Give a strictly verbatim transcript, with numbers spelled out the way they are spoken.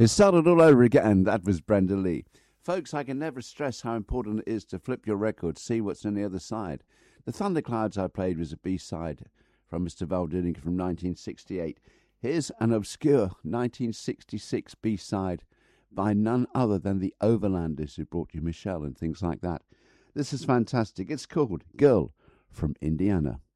It started all over again. That was Brenda Lee. Folks, I can never stress how important it is to flip your record, see what's on the other side. The Thunderclouds I played was a B-side from Mister Val Dunick from nineteen sixty-eight. Here's an obscure nineteen sixty-six B-side by none other than the Overlanders, who brought you Michelle and things like that. This is fantastic. It's called Girl from Indiana.